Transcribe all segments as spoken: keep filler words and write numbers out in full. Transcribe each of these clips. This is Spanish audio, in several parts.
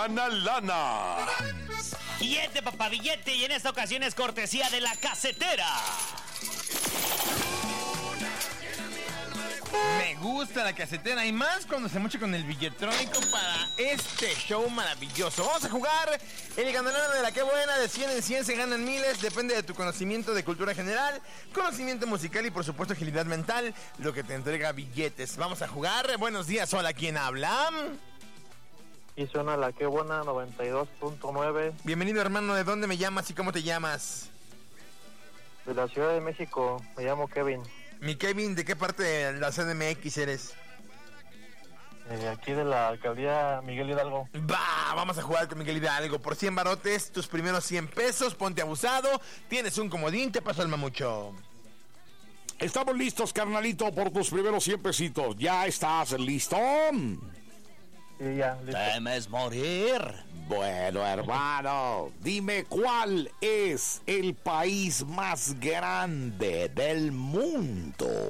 gana lana. Billete, papá, billete, y en esta ocasión es cortesía de La Casetera. Me gusta La Casetera y más cuando se mocha con el billetrónico para este show maravilloso. Vamos a jugar el ganador de la que buena. De cien en cien se ganan miles. Depende de tu conocimiento de cultura general, conocimiento musical y por supuesto agilidad mental, lo que te entrega billetes. Vamos a jugar. Buenos días, hola, ¿quién habla? Y suena La que buena noventa y dos punto nueve. Bienvenido, hermano. ¿De dónde me llamas y cómo te llamas? De la Ciudad de México, me llamo Kevin. Mi Kevin, ¿de qué parte de la C D M X eres? Eh, aquí de la alcaldía Miguel Hidalgo. Va, vamos a jugar con Miguel Hidalgo. Por cien barotes, tus primeros cien pesos, ponte abusado. Tienes un comodín, te paso el mamucho. Estamos listos, carnalito, por tus primeros cien pesitos. ¿Ya estás listo? Sí, ya, listo. Temes morir. Bueno, hermano, dime cuál es el país más grande del mundo.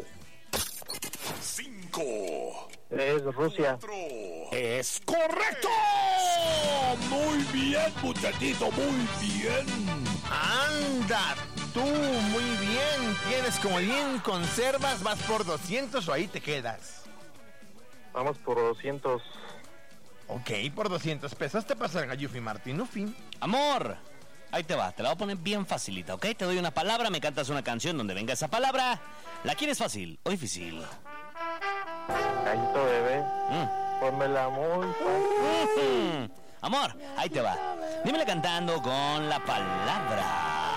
Cinco. Es Rusia. Es correcto. Muy bien, muchachito, muy bien. Anda, tú, muy bien. Tienes comodín, conservas, vas por doscientos o ahí te quedas. Vamos por doscientos. Ok, por doscientos pesos te pasa el Gallufi Martinufi. Amor, ahí te va, te la voy a poner bien facilita, ¿ok? Te doy una palabra, me cantas una canción donde venga esa palabra. ¿La quieres fácil o difícil? Gallito bebé. Mm. Pónmela muy fácil. Mm. Amor, ahí te va. Dímela cantando con la palabra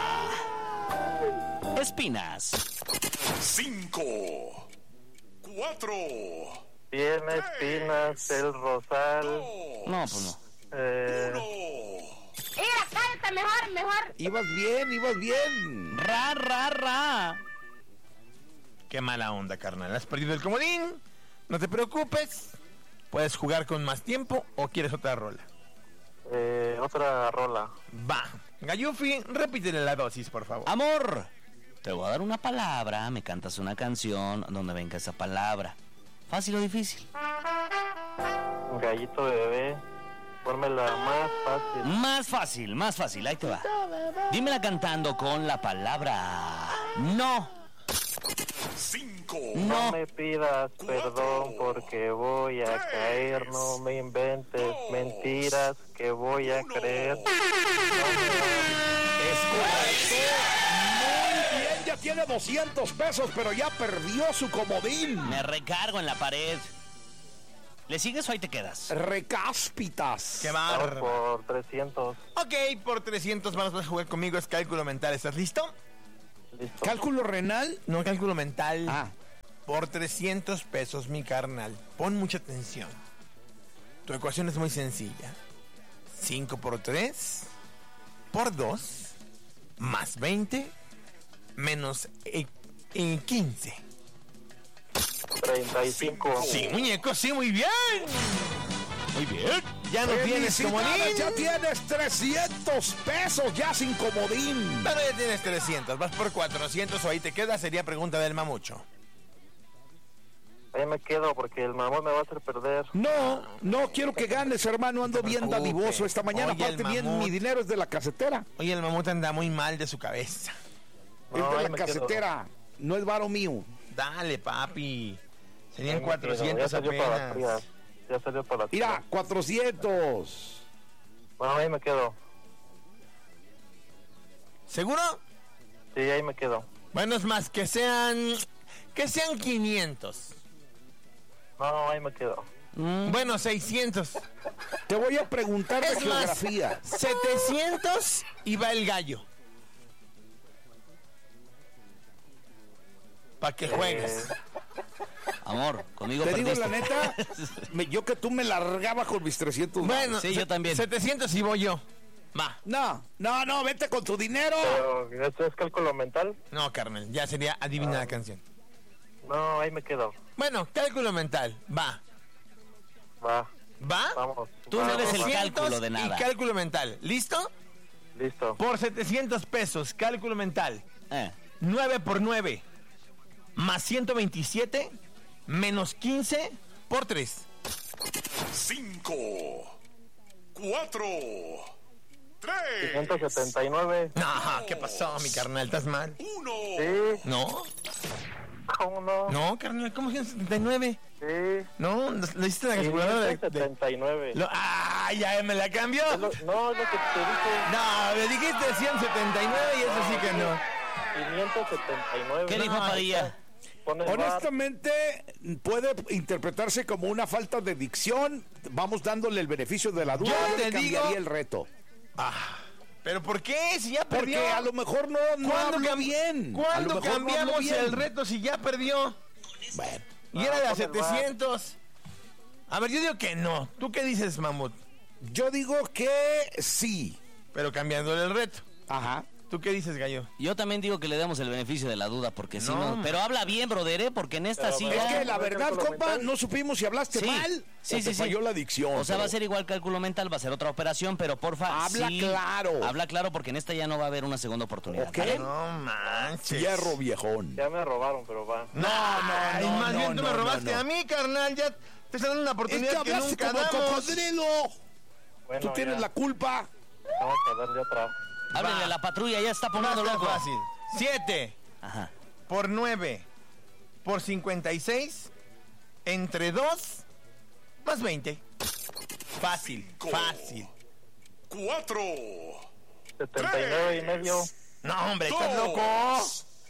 espinas. Cinco. Cuatro. Tiene espinas el rosal. No, pues no. Eh, Mira, cállate, mejor, mejor. Ibas bien, ibas bien. Ra, ra, ra. Qué mala onda, carnal. Has perdido el comodín. No te preocupes. Puedes jugar con más tiempo o quieres otra rola. eh, otra rola. Va. Gallufi, repítele la dosis, por favor. Amor, te voy a dar una palabra, me cantas una canción donde venga esa palabra. ¿Fácil o difícil? Gallito bebé. Pónmela más fácil. Más fácil, más fácil, ahí te va. Dímela cantando con la palabra no. Cinco. No No. me pidas perdón porque voy a caer. No me inventes mentiras que voy a creer. Es correcto. Muy bien, ya tiene doscientos pesos, pero ya perdió su comodín. Me recargo en la pared. ¿Le sigues o ahí te quedas? Recáspitas. Qué Vamos bárbaro. por trescientos. Ok, por trescientos vamos a jugar conmigo. Es cálculo mental. ¿Estás listo? Listo. ¿Cálculo renal? No, cálculo mental. Ah. Por trescientos pesos, mi carnal. Pon mucha atención. Tu ecuación es muy sencilla. cinco por tres, por dos, más veinte, menos eh, eh, quince. treinta y cinco. Sí, muñeco, sí, muy bien. Muy bien. Ya no tienes Felicidades, comodín. ya tienes trescientos pesos, ya sin comodín. Pero ya tienes trescientos. Vas por cuatrocientos o ahí te quedas. Sería pregunta del mamucho. Ahí me quedo porque el mamón me va a hacer perder. No, no quiero que ganes, hermano. Ando bien preocupes. dadivoso esta mañana. Oye, el Aparte, bien, mamut. mi dinero es de la casetera. Oye, el mamut anda muy mal de su cabeza. No, es de ahí la me quedo. casetera. No es varo mío. Dale, papi. Ahí Serían me quedo. cuatrocientos Ya salió para las apenas. frías. Ya salió para las Mira, frías. cuatrocientos. Bueno, ahí me quedo. ¿Seguro? Sí, ahí me quedo. Bueno, es más, que sean... Que sean quinientos. No, ahí me quedo. Bueno, seiscientos. Te voy a preguntar de Es más, geografía. setecientos y va el gallo. Para que juegues. Amor, conmigo Te digo perdiste. la neta, me- yo que tú me largaba con mis trescientos. Bueno, Sí, yo se- también. setecientos y voy yo. Va. No, no, no, vete con tu dinero. Pero, ¿esto es cálculo mental? No, carnal, ya sería adivina Ah. la canción. No, ahí me quedo. Bueno, cálculo mental. Va. Va, ¿Va? vamos. Tú Va, no eres va, el va. cálculo de nada. Y cálculo mental. ¿Listo? Listo. Por setecientos pesos, cálculo mental. Eh. nueve por nueve más ciento veintisiete menos quince por tres. Cinco, cuatro, tres, quinientos setenta y nueve. No, ¿qué pasó, mi carnal? ¿Estás mal? uno. Sí, No, ¿cómo no? no, carnal, ¿cómo ciento setenta y nueve? Sí, No, lo lo hiciste en la calculadora de... quinientos de- setenta y nueve. lo- ¡Ah, ya me la cambió! Es lo- No, es lo que te dije. No, me dijiste ciento setenta y nueve y eso sí que no. quinientos setenta y nueve. ¿Qué dijo Padilla? Pon el bar. Honestamente, puede interpretarse como una falta de dicción. Vamos dándole el beneficio de la duda. Yo Yo te le cambiaría digo- el reto. ¿Pero por qué? Si ya perdió. Porque a lo mejor no, no ¿Cuándo habló cam- bien. A lo ¿Cuándo mejor no cambiamos habló bien. el reto si ya perdió? Bueno, Y era de a pon el bar. setecientos. A ver, yo digo que no. ¿Tú qué dices, Mamut? yo digo que sí. Pero cambiándole el reto. Ajá. ¿Tú qué dices, Gallo? Yo también digo que le demos el beneficio de la duda, porque si No, no... Pero habla bien, brother, ¿eh? Porque en esta Pero, sí pero Es ya... que la ¿no es verdad, cálculo compa, mental? no supimos si hablaste Sí, mal sí, o sí, te sí. falló la dicción. O sea, va a pero- ser igual cálculo mental, va a ser otra operación, pero porfa, Habla sí, claro. Habla claro, porque en esta ya no va a haber una segunda oportunidad. Ok. ¿vale? No manches. Hierro viejón. Ya me robaron, pero va. No, no, no, más no, bien tú me no, robaste no, no. a mí, carnal. Ya te estás dando una Es que oportunidad que, hablaste nunca como el damos. cocodrilo. Bueno, Tú tienes ya. la culpa. Vamos a darle otra. Háblenle Va. a la patrulla, ya está Va a poniendo estar loco. fácil. siete Ajá. por nueve por cincuenta y seis entre dos más veinte. Fácil, fácil. Cuatro, setenta y nueve y medio. No, hombre, estás dos, loco.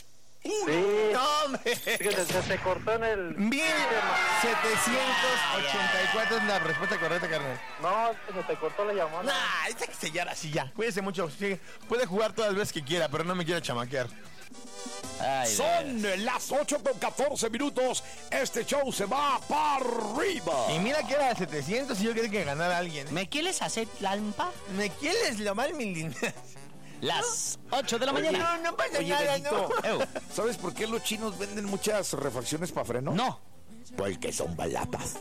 Sí. No, hombre. Fíjate, se te cortó en el... mil setecientos ochenta y cuatro es la respuesta correcta, carnal. No, es que se te cortó la llamada. Nah, esta que sellar así ya. Cuídese mucho. Sí, puede jugar todas las veces que quiera, pero no me quiere chamaquear. Ay, Son las ocho con catorce minutos. Este show se va para arriba. Y mira que era de setecientos y yo quería que ganara alguien. ¿Me quieres hacer lampa? ¿Me quieres lo mal, mi linda? Las ocho de la mañana. No, no pasa Oye, nada, Benito, no. Ew. ¿sabes por qué los chinos venden muchas refacciones para freno? No. Porque son baratas.